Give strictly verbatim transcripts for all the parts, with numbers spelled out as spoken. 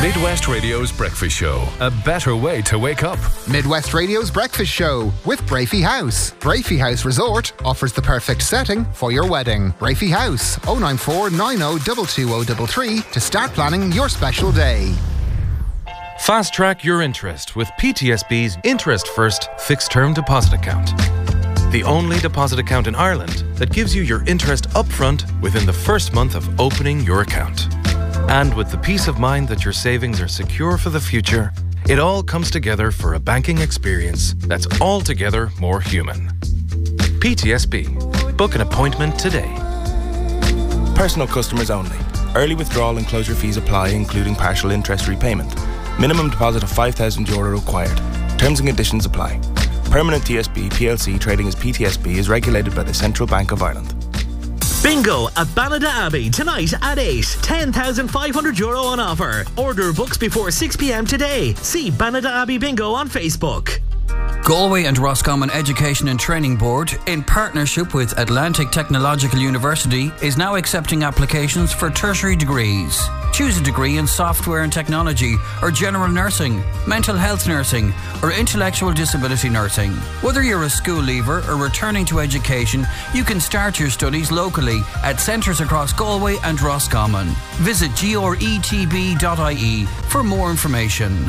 Midwest Radio's Breakfast Show. A better way to wake up. Midwest Radio's Breakfast Show with Brafey House. Brafey House Resort offers the perfect setting for your wedding. Brafey House, oh nine four nine oh two two oh three three to start planning your special day. Fast track your interest with P T S B's Interest First Fixed Term Deposit Account. The only deposit account in Ireland that gives you your interest upfront within the first month of opening your account. And with the peace of mind that your savings are secure for the future, it all comes together for a banking experience that's altogether more human. P T S B. Book an appointment today. Personal customers only. Early withdrawal and closure fees apply, including partial interest repayment. Minimum deposit of five thousand euro required. Terms and conditions apply. Permanent T S B P L C trading as P T S B is regulated by the Central Bank of Ireland. Bingo at Ballada Abbey tonight at eight. ten thousand five hundred euro on offer. Order books before six p m today. See Ballada Abbey Bingo on Facebook. Galway and Roscommon Education and Training Board, in partnership with Atlantic Technological University, is now accepting applications for tertiary degrees. Choose a degree in software and technology, or general nursing, mental health nursing, or intellectual disability nursing. Whether you're a school leaver or returning to education, you can start your studies locally at centres across Galway and Roscommon. Visit g r e t b dot i e for more information.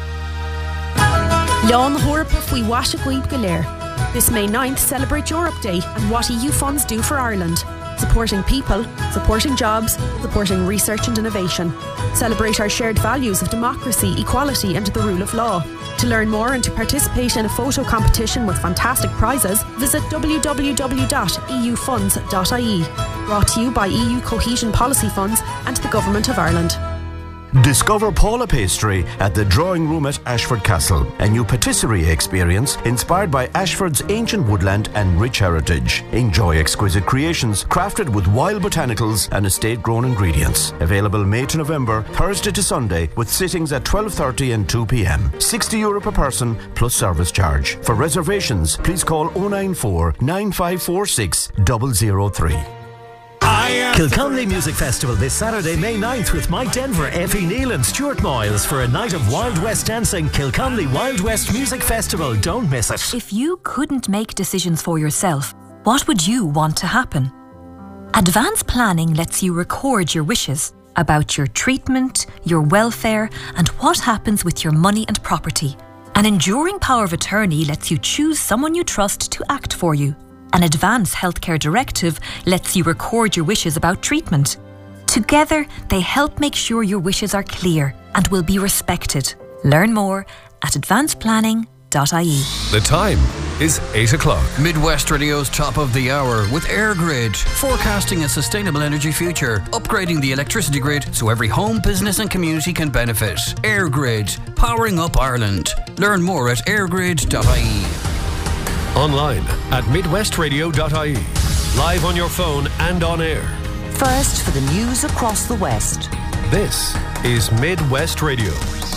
Lean Hurpa Fui Washa Guib Galer. This May ninth, celebrate Europe Day and what E U funds do for Ireland. Supporting people, supporting jobs, supporting research and innovation. Celebrate our shared values of democracy, equality and the rule of law. To learn more and to participate in a photo competition with fantastic prizes, visit w w w dot e u funds dot i e. Brought to you by E U Cohesion Policy Funds and the Government of Ireland. Discover Paula Pastry at the Drawing Room at Ashford Castle, a new patisserie experience inspired by Ashford's ancient woodland and rich heritage. Enjoy exquisite creations crafted with wild botanicals and estate-grown ingredients. Available May to November, Thursday to Sunday, with sittings at twelve thirty and two p m. sixty euro per person plus service charge. For reservations, please call oh nine four nine five four six zero zero three. Kilconnelly Music Festival this Saturday, May ninth, with Mike Denver, Effie Neal and Stuart Moyles for a night of Wild West dancing. Kilconnelly Wild West Music Festival. Don't miss it. If you couldn't make decisions for yourself, what would you want to happen? Advanced planning lets you record your wishes about your treatment, your welfare, and what happens with your money and property. An enduring power of attorney lets you choose someone you trust to act for you. An advance healthcare directive lets you record your wishes about treatment. Together, they help make sure your wishes are clear and will be respected. Learn more at advanced planning dot i e. The time is eight o'clock. Midwest Radio's Top of the Hour with AirGrid, forecasting a sustainable energy future, upgrading the electricity grid so every home, business and community can benefit. AirGrid, powering up Ireland. Learn more at airgrid dot i e. Online at midwest radio dot i e. Live on your phone and on air. First for the news across the West. This is Midwest Radio.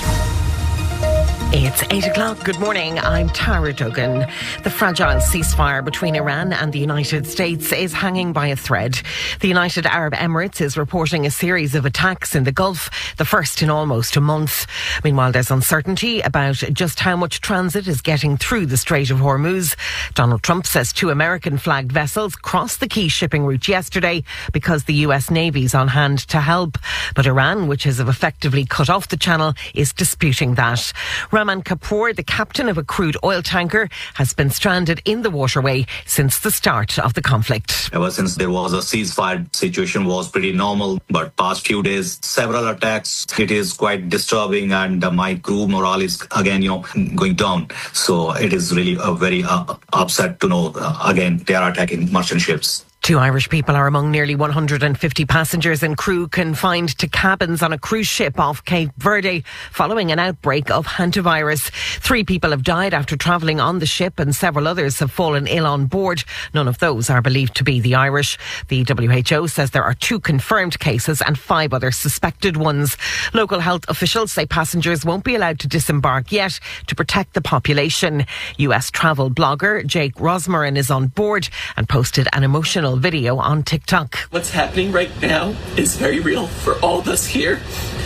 It's eight o'clock. Good morning. I'm Tara Duggan. The fragile ceasefire between Iran and the United States is hanging by a thread. The United Arab Emirates is reporting a series of attacks in the Gulf, the first in almost a month. Meanwhile, there's uncertainty about just how much transit is getting through the Strait of Hormuz. Donald Trump says two American-flagged vessels crossed the key shipping route yesterday because the U S Navy's on hand to help. But Iran, which has effectively cut off the channel, is disputing that. Rahman Kapoor, the captain of a crude oil tanker, has been stranded in the waterway since the start of the conflict. Ever since there was a ceasefire, situation was pretty normal, but past few days, several attacks. It is quite disturbing, and uh, my crew morale is again, you know, going down. So it is really a very uh, upset to know uh, again they are attacking merchant ships. Two Irish people are among nearly one hundred fifty passengers and crew confined to cabins on a cruise ship off Cape Verde following an outbreak of hantavirus. Three people have died after travelling on the ship and several others have fallen ill on board. None of those are believed to be the Irish. The W H O says there are two confirmed cases and five other suspected ones. Local health officials say passengers won't be allowed to disembark yet to protect the population. U S travel blogger Jake Rosmarin is on board and posted an emotional video on TikTok. What's happening right now is very real for all of us here.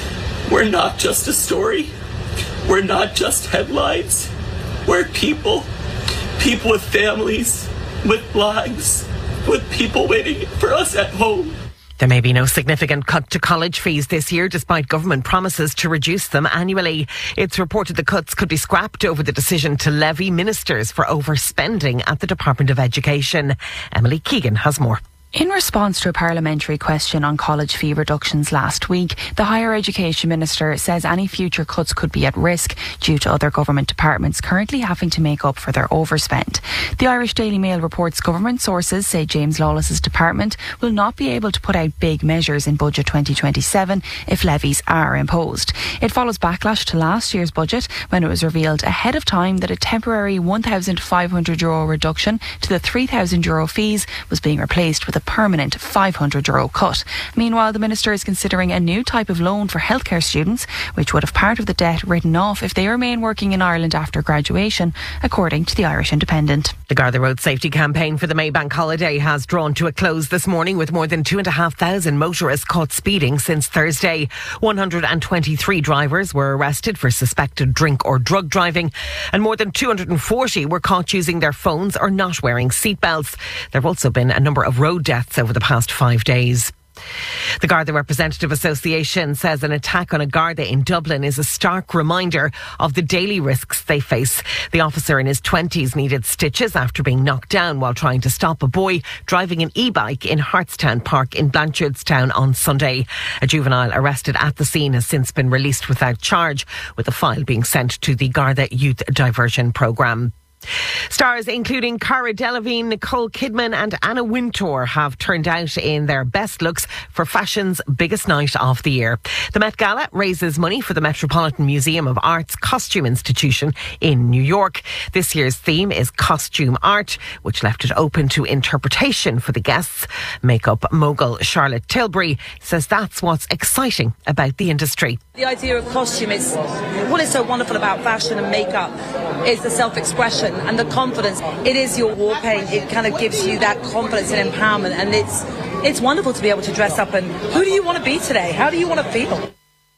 We're not just a story. We're not just headlines. We're people. People with families, with lives, with people waiting for us at home. There may be no significant cut to college fees this year, despite government promises to reduce them annually. It's reported the cuts could be scrapped over the decision to levy ministers for overspending at the Department of Education. Emily Keegan has more. In response to a parliamentary question on college fee reductions last week, the Higher Education Minister says any future cuts could be at risk due to other government departments currently having to make up for their overspend. The Irish Daily Mail reports government sources say James Lawless's department will not be able to put out big measures in Budget twenty twenty-seven if levies are imposed. It follows backlash to last year's budget when it was revealed ahead of time that a temporary one thousand five hundred euro reduction to the three thousand euro fees was being replaced with a permanent five hundred euro cut. Meanwhile, the Minister is considering a new type of loan for healthcare students, which would have part of the debt written off if they remain working in Ireland after graduation, according to the Irish Independent. The Garda Road Safety Campaign for the May Bank holiday has drawn to a close this morning, with more than two and a half thousand motorists caught speeding since Thursday. one hundred twenty-three drivers were arrested for suspected drink or drug driving, and more than two hundred forty were caught using their phones or not wearing seatbelts. There have also been a number of road deaths over the past five days. The Garda Representative Association says an attack on a Garda in Dublin is a stark reminder of the daily risks they face. The officer in his twenties needed stitches after being knocked down while trying to stop a boy driving an e-bike in Hartstown Park in Blanchardstown on Sunday. A juvenile arrested at the scene has since been released without charge, with a file being sent to the Garda Youth Diversion Programme. Stars including Cara Delevingne, Nicole Kidman and Anna Wintour have turned out in their best looks for fashion's biggest night of the year. The Met Gala raises money for the Metropolitan Museum of Art's Costume Institution in New York. This year's theme is costume art, which left it open to interpretation for the guests. Makeup mogul Charlotte Tilbury says that's what's exciting about the industry. The idea of costume is, what is so wonderful about fashion and makeup is the self-expression and the confidence. It is your war paint. It kind of gives you that confidence and empowerment, and it's it's wonderful to be able to dress up. And who do you want to be today? How do you want to feel?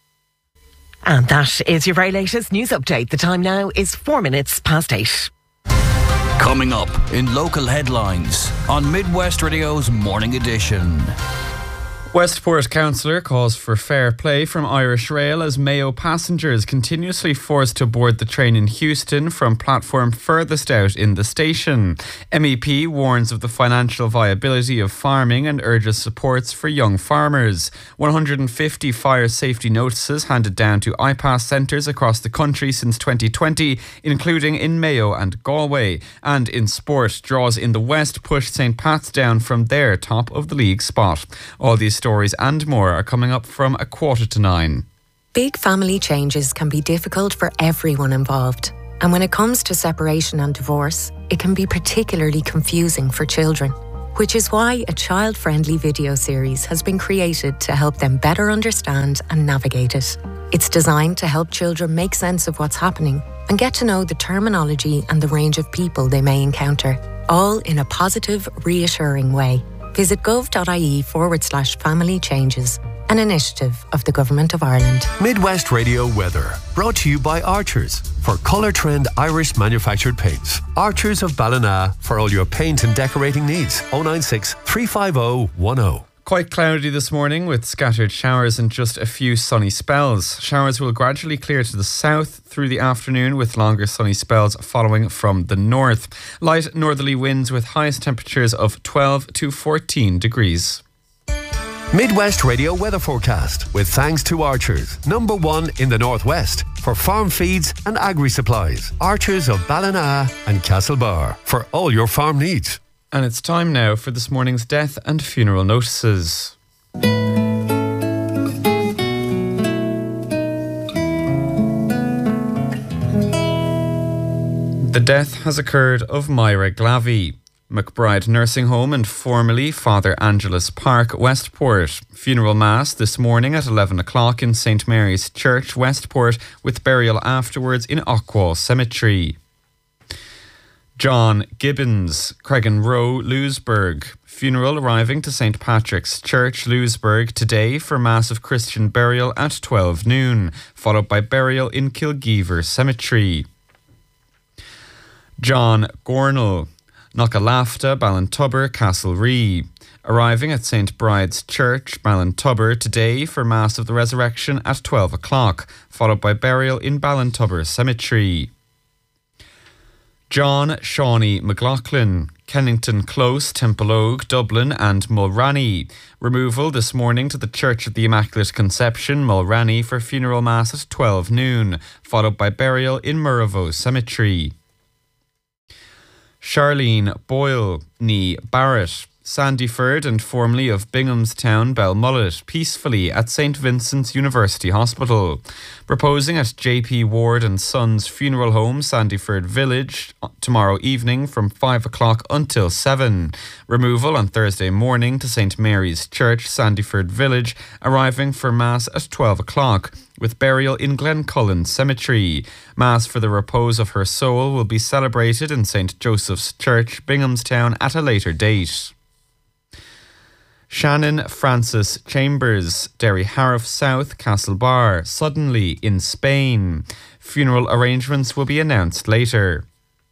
And that is your very latest news update. The time now is four minutes past eight. Coming up in local headlines on Midwest Radio's Morning Edition. Westport councillor calls for fair play from Irish Rail as Mayo passengers continuously forced to board the train in Houston from platform furthest out in the station. M E P warns of the financial viability of farming and urges supports for young farmers. one hundred fifty fire safety notices handed down to I PASS centres across the country since twenty twenty, including in Mayo and Galway. And in sport, draws in the West pushed Saint Pat's down from their top of the league spot. All these stories and more are coming up from a quarter to nine. Big family changes can be difficult for everyone involved. And when it comes to separation and divorce, it can be particularly confusing for children, which is why a child-friendly video series has been created to help them better understand and navigate it. It's designed to help children make sense of what's happening and get to know the terminology and the range of people they may encounter, all in a positive, reassuring way. Visit gov.ie forward slash family changes, an initiative of the Government of Ireland. Midwest Radio weather, brought to you by Archers for Colour Trend Irish manufactured paints. Archers of Ballina for all your paint and decorating needs. oh nine six, three five oh, one oh. Quite cloudy this morning with scattered showers and just a few sunny spells. Showers will gradually clear to the south through the afternoon, with longer sunny spells following from the north. Light northerly winds with highest temperatures of twelve to fourteen degrees. Midwest Radio weather forecast with thanks to Archers, number one in the northwest for farm feeds and agri supplies. Archers of Ballina and Castlebar for all your farm needs. And it's time now for this morning's death and funeral notices. The death has occurred of Myra Glavey, McBride Nursing Home and formerly Father Angelus Park, Westport. Funeral mass this morning at eleven o'clock in Saint Mary's Church, Westport, with burial afterwards in Ockwall Cemetery. John Gibbons, Cregan Row, Louisburg. Funeral arriving to Saint Patrick's Church, Louisburg today for Mass of Christian burial at twelve noon, followed by burial in Kilgeever Cemetery. John Gornall, Knockalafta, Ballintubber, Castlerea. Arriving at Saint Bride's Church, Ballintubber today for Mass of the Resurrection at twelve o'clock, followed by burial in Ballintubber Cemetery. John Shawnee McLaughlin, Kennington Close, Templeogue, Dublin and Mulranny. Removal this morning to the Church of the Immaculate Conception, Mulranny, for funeral mass at twelve noon, followed by burial in Murravo Cemetery. Charlene Boyle, nee Barrett, Sandyford and formerly of Binghamstown, Belmullet, peacefully at Saint Vincent's University Hospital. Proposing at J P Ward and Sons Funeral Home, Sandyford Village, tomorrow evening from five o'clock until seven. Removal on Thursday morning to Saint Mary's Church, Sandyford Village, arriving for Mass at twelve o'clock, with burial in Glencullen Cemetery. Mass for the repose of her soul will be celebrated in Saint Joseph's Church, Binghamstown, at a later date. Shannon Francis Chambers, Derry Harriff South, Castlebar, suddenly in Spain. Funeral arrangements will be announced later.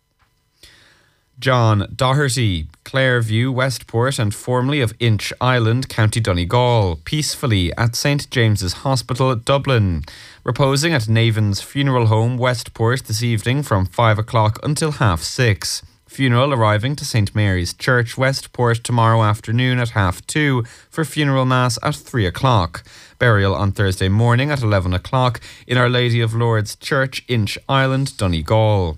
John Doherty, Clairview, Westport and formerly of Inch Island, County Donegal, peacefully at Saint James's Hospital, Dublin. Reposing at Navan's Funeral Home, Westport this evening from five o'clock until half six. Funeral arriving to Saint Mary's Church, Westport tomorrow afternoon at half two for funeral mass at three o'clock. Burial on Thursday morning at eleven o'clock in Our Lady of Lourdes Church, Inch Island, Donegal.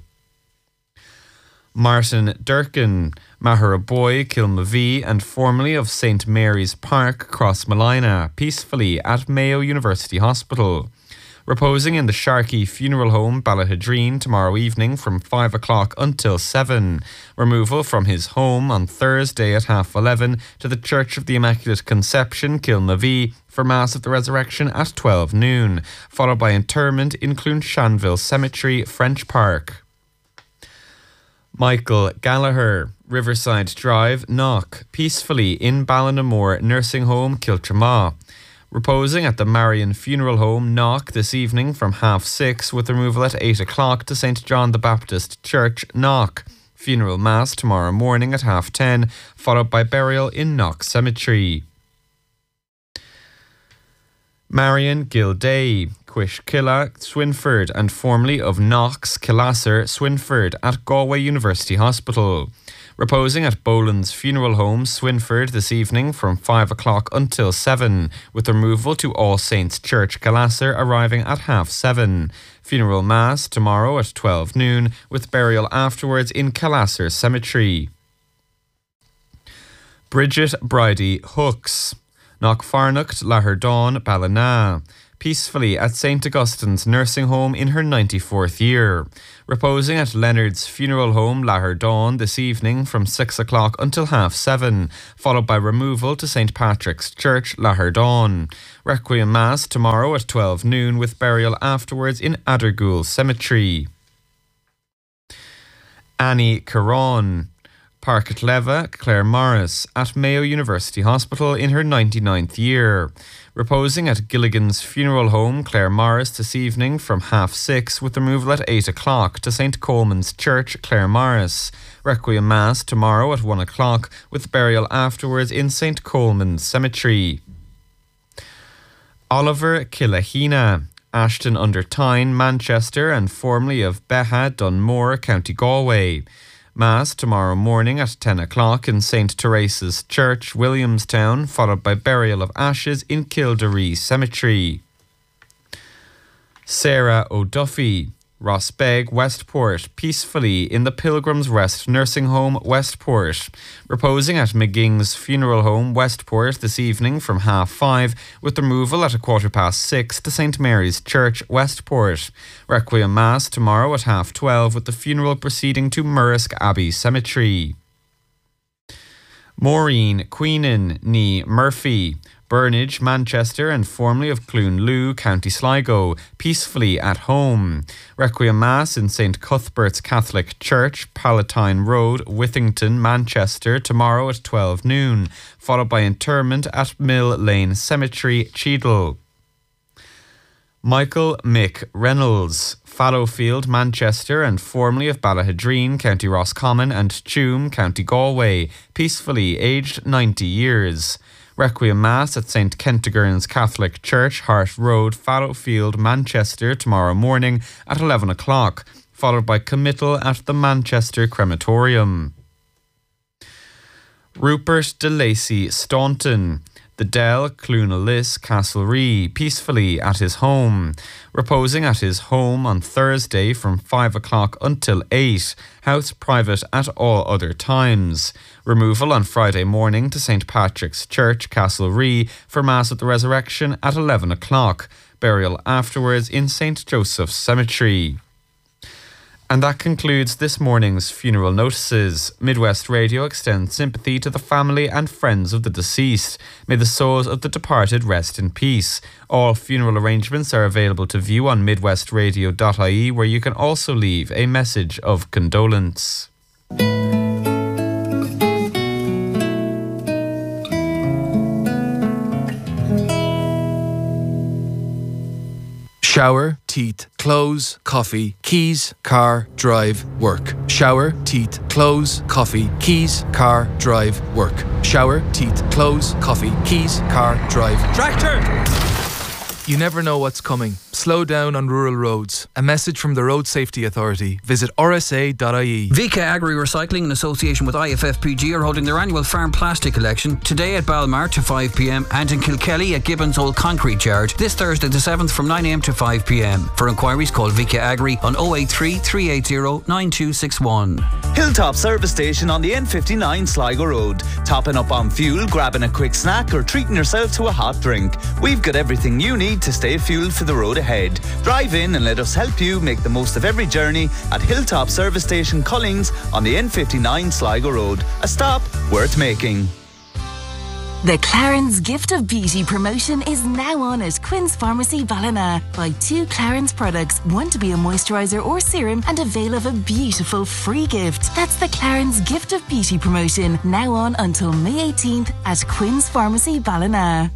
Martin Durkin, Maharaboy, Kilmavee and formerly of Saint Mary's Park, Crossmolina, peacefully at Mayo University Hospital. Reposing in the Sharkey Funeral Home, Ballahadreen, tomorrow evening from five o'clock until seven. Removal from his home on Thursday at half eleven to the Church of the Immaculate Conception, Kilmavee, for Mass of the Resurrection at twelve noon, followed by interment in Cloonshanville Cemetery, French Park. Michael Gallagher, Riverside Drive, Knock, peacefully in Ballinamore Nursing Home, Kiltramaw. Reposing at the Marion Funeral Home, Knock, this evening from half six, with removal at eight o'clock to Saint John the Baptist Church, Knock. Funeral Mass tomorrow morning at half ten, followed by burial in Knock Cemetery. Marion Gilday, Quishkilla, Swinford and formerly of Knox, Killasser, Swinford at Galway University Hospital. Reposing at Boland's Funeral Home, Swinford, this evening from five o'clock until seven, with removal to All Saints Church, Killasser, arriving at half seven. Funeral Mass tomorrow at twelve noon, with burial afterwards in Killasser Cemetery. Bridget Bridie Hooks, Knockfarnocht, Laherdon, Ballina, peacefully at Saint Augustine's Nursing Home in her ninety-fourth year. Reposing at Leonard's Funeral Home, Laherdon, this evening from six o'clock until half seven, followed by removal to Saint Patrick's Church, Laherdon. Requiem Mass tomorrow at twelve noon, with burial afterwards in Addergool Cemetery. Annie Caron, Parket Leva, Claire Morris, at Mayo University Hospital in her ninety-ninth year. Reposing at Gilligan's Funeral Home, Claire Morris, this evening from half six, with removal at eight o'clock to Saint Coleman's Church, Claire Morris. Requiem Mass tomorrow at one o'clock, with burial afterwards in Saint Coleman's Cemetery. Oliver Killahina, Ashton under Tyne, Manchester, and formerly of Beha, Dunmore, County Galway. Mass tomorrow morning at ten o'clock in Saint Teresa's Church, Williamstown, followed by burial of ashes in Kildare Cemetery. Sarah O'Duffy, Rossbeg, Westport, peacefully in the Pilgrim's Rest Nursing Home, Westport. Reposing at McGing's Funeral Home, Westport, this evening from half five, with removal at a quarter past six to Saint Mary's Church, Westport. Requiem Mass tomorrow at half twelve, with the funeral proceeding to Murrisk Abbey Cemetery. Maureen Queenan, nee Murphy, Burnage, Manchester and formerly of Clunloo, County Sligo, peacefully at home. Requiem Mass in Saint Cuthbert's Catholic Church, Palatine Road, Withington, Manchester, tomorrow at twelve noon, followed by interment at Mill Lane Cemetery, Cheadle. Michael Mick Reynolds, Fallowfield, Manchester and formerly of Ballahadreen, County Roscommon and Tuam, County Galway, peacefully aged ninety years. Requiem Mass at Saint Kentigern's Catholic Church, Hart Road, Fallowfield, Manchester tomorrow morning at eleven o'clock, followed by committal at the Manchester Crematorium. Rupert de Lacy Staunton, The Dell, Clunalis, Castlerea, peacefully at his home. Reposing at his home on Thursday from five o'clock until eight. House private at all other times. Removal on Friday morning to Saint Patrick's Church, Castlerea, for Mass at the Resurrection at eleven o'clock. Burial afterwards in Saint Joseph's Cemetery. And that concludes this morning's funeral notices. Midwest Radio extends sympathy to the family and friends of the deceased. May the souls of the departed rest in peace. All funeral arrangements are available to view on midwest radio dot I E, where you can also leave a message of condolence. Shower, teeth, clothes, coffee, keys, car, drive, work. Shower, teeth, clothes, coffee, keys, car, drive, work. Shower, teeth, clothes, coffee, keys, car, drive. Tractor! You never know what's coming. Slow down on rural roads. A message from the Road Safety Authority. Visit r s a dot I E. Vika Agri Recycling in association with I F F P G are holding their annual farm plastic collection today at Balmar to five p m and in Kilkelly at Gibbons Old Concrete Yard this Thursday the seventh from nine a m to five p m. For inquiries call Vika Agri on oh eight three, three eight zero, nine two six one. Hilltop Service Station on the N fifty-nine Sligo Road. Topping up on fuel, grabbing a quick snack or treating yourself to a hot drink. We've got everything you need to stay fueled for the road ahead. Drive in and let us help you make the most of every journey at Hilltop Service Station Collings on the N fifty-nine Sligo Road. A stop worth making. The Clarence Gift of Beauty promotion is now on at Quinn's Pharmacy Ballina. Buy two Clarence products, one to be a moisturiser or serum, and avail of a beautiful free gift. That's the Clarence Gift of Beauty promotion, now on until May eighteenth at Quinn's Pharmacy Ballina.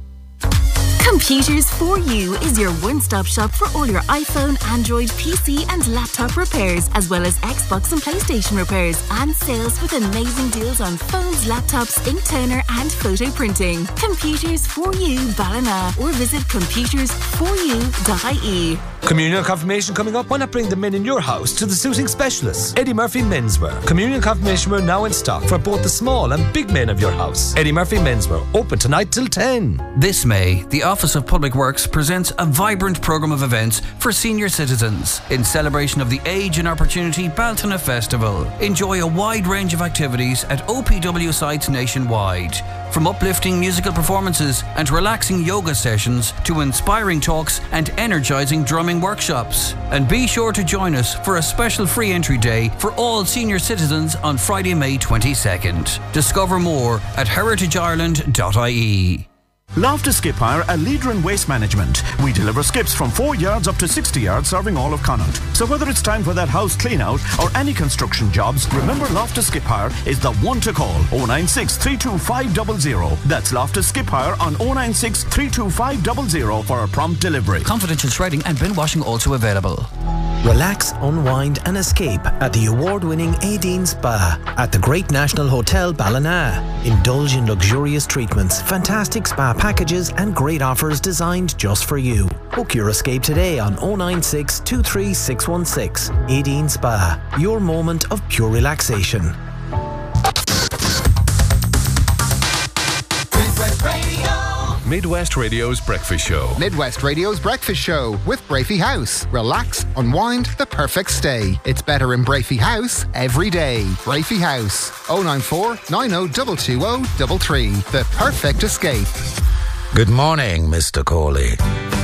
Computers for You is your one-stop shop for all your iPhone, Android, P C and laptop repairs, as well as Xbox and PlayStation repairs and sales with amazing deals on phones, laptops, ink toner and photo printing. Computers for You Ballina, or visit computers for you dot I E. Communion confirmation coming up. Why not bring the men in your house to the suiting specialists? Eddie Murphy Menswear. Communion confirmation wear now in stock for both the small and big men of your house. Eddie Murphy Menswear, open tonight till ten. This May, the Office of Public Works presents a vibrant programme of events for senior citizens in celebration of the Age and Opportunity Baltona Festival. Enjoy a wide range of activities at O P W sites nationwide. From uplifting musical performances and relaxing yoga sessions to inspiring talks and energising drumming workshops. And be sure to join us for a special free entry day for all senior citizens on Friday, May twenty-second. Discover more at heritage ireland dot I E. Loftus Skip Hire, a leader in waste management. We deliver skips from four yards up to sixty yards, serving all of Connaught. So whether it's time for that house clean out or any construction jobs, remember Loftus Skip Hire is the one to call. oh nine six, three two five zero zero. That's Loftus Skip Hire on oh nine six, three two five zero zero for a prompt delivery. Confidential shredding and bin washing also available. Relax, unwind and escape at the award-winning Aideen Spa at the Great National Hotel Ballina. Indulge in luxurious treatments, fantastic spa packages and great offers designed just for you. Book your escape today on oh nine six, two three six one six. Aideen Spa, your moment of pure relaxation. Midwest Radio's Breakfast Show. Midwest Radio's Breakfast Show with Brafey House. Relax, unwind, the perfect stay. It's better in Brafey House every day. Brafey House. oh nine four, nine oh two two oh three three. The perfect escape. Good morning, Mister Corley.